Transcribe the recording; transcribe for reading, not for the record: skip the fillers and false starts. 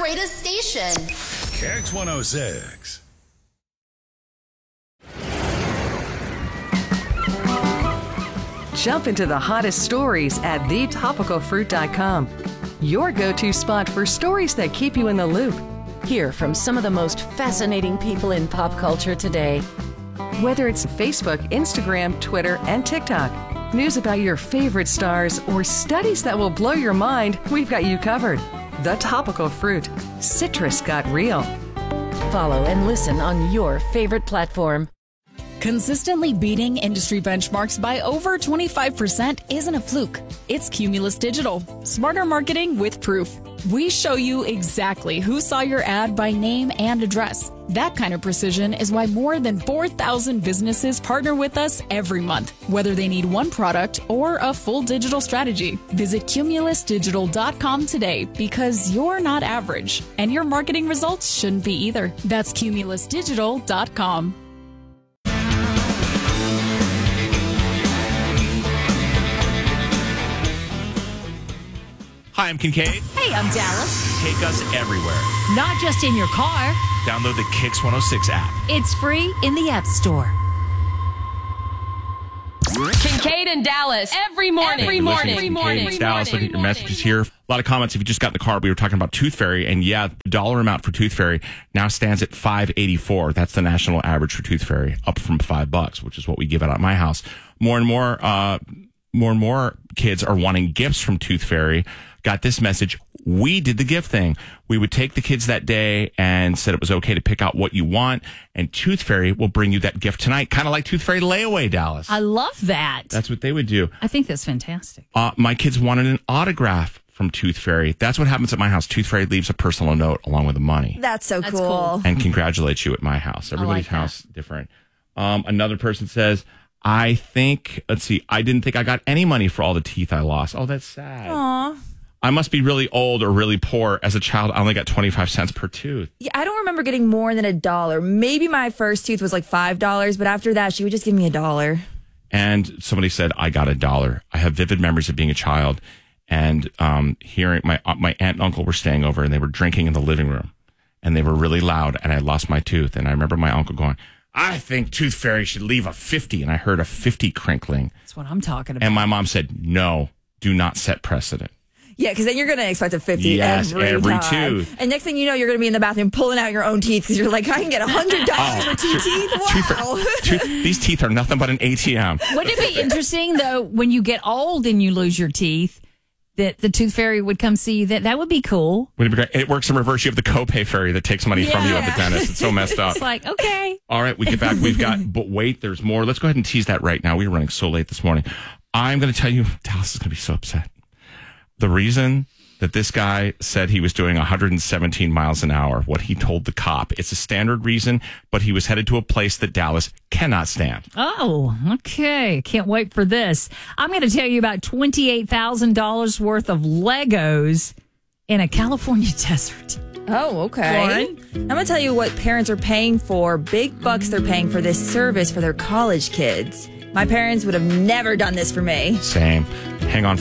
greatest station. Kicks 106. Jump into the hottest stories at thetopicalfruit.com. Your go-to spot for stories that keep you in the loop. Hear from some of the most fascinating people in pop culture today. Whether it's Facebook, Instagram, Twitter, and TikTok, news about your favorite stars, or studies that will blow your mind, we've got you covered. The Topical Fruit. Citrus got real. Follow and listen on your favorite platform. Consistently beating industry benchmarks by over 25% isn't a fluke. It's Cumulus Digital. Smarter marketing with proof. We show you exactly who saw your ad by name and address. That kind of precision is why more than 4,000 businesses partner with us every month, whether they need one product or a full digital strategy. Visit cumulusdigital.com today because you're not average, and your marketing results shouldn't be either. That's cumulusdigital.com. Hi, I'm Kincaid. Hey, I'm Dallas. Take us everywhere. Not just in your car. Download the Kicks 106 app. It's free in the App Store. Kincaid and Dallas every morning. It's Dallas. Look at your messages here. A lot of comments. If you just got in the car, we were talking about Tooth Fairy, and yeah, the dollar amount for Tooth Fairy now stands at $5.84. That's the national average for Tooth Fairy, up from $5, which is what we give out at my house. More and more kids are wanting gifts from Tooth Fairy. Got this message. We did the gift thing. We would take the kids that day and said it was okay to pick out what you want, and Tooth Fairy will bring you that gift tonight, kind of like Tooth Fairy Layaway, Dallas. I love that. That's what they would do. I think that's fantastic. My kids wanted an autograph from Tooth Fairy. That's what happens at my house. Tooth Fairy leaves a personal note along with the money. That's cool. And congratulates you at my house. Everybody's house different. Another person says, I didn't think I got any money for all the teeth I lost. Oh, that's sad. Aw. I must be really old or really poor. As a child, I only got 25 cents per tooth. Yeah, I don't remember getting more than $1. Maybe my first tooth was like $5, but after that, she would just give me $1. And somebody said, I got $1. I have vivid memories of being a child and hearing my aunt and uncle were staying over, and they were drinking in the living room, and they were really loud, and I lost my tooth. And I remember my uncle going, I think Tooth Fairy should leave a 50. And I heard a 50 crinkling. That's what I'm talking about. And my mom said, no, do not set precedent. Yeah, because then you're going to expect a 50 every time. tooth. And next thing you know, you're going to be in the bathroom pulling out your own teeth because you're like, I can get $100 for two teeth? Wow. These teeth are nothing but an ATM. Wouldn't it be interesting, though, when you get old and you lose your teeth, that the Tooth Fairy would come see you? That would be cool. Would it be great? It works in reverse. You have the copay fairy that takes money from you at the dentist. It's so messed up. It's like, okay. All right, we get back. We've got, but wait, there's more. Let's go ahead and tease that right now. We were running so late this morning. I'm going to tell you, Dallas is going to be so upset. The reason that this guy said he was doing 117 miles an hour, what he told the cop. It's a standard reason, but he was headed to a place that Dallas cannot stand. Oh, okay. Can't wait for this. I'm going to tell you about $28,000 worth of Legos in a California desert. Oh, okay. Lauren? I'm going to tell you what parents are paying for. Big bucks they're paying for this service for their college kids. My parents would have never done this for me. Same. Hang on.